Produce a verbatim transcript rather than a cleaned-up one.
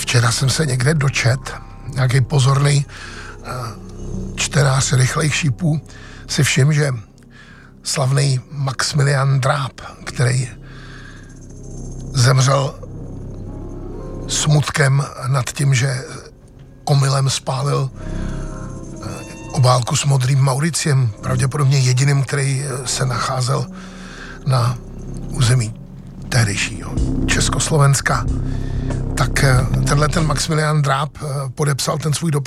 Včera jsem se někde dočet, nějaký pozorný čtenář rychlejch šípů si všim, že slavný Maximilian Dráb, který zemřel smutkem nad tím, že omylem spálil obálku s modrým Mauriciem, pravděpodobně jediným, který se nacházel na území tehdejšího Československa, tak tenhle ten Maximilian Dráb podepsal ten svůj dopis